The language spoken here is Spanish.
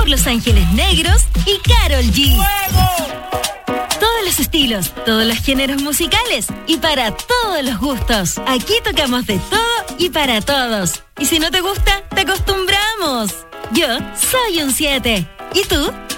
por Los Ángeles Negros y Karol G. Todos los estilos, todos los géneros musicales y para todos los gustos. Aquí tocamos de todo y para todos. Y si no te gusta, te acostumbramos. Yo soy un 7. ¿Y tú?